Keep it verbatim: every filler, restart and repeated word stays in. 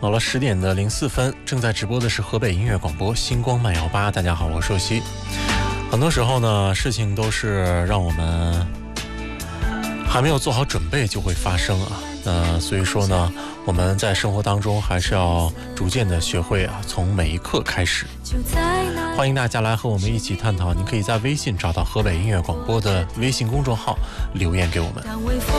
好了，十点的零四分，正在直播的是河北音乐广播星光慢摇吧。大家好，我是硕熙。很多时候呢，事情都是让我们还没有做好准备就会发生啊。那所以说呢，我们在生活当中还是要逐渐的学会啊，从每一刻开始。欢迎大家来和我们一起探讨，你可以在微信找到河北音乐广播的微信公众号，留言给我们。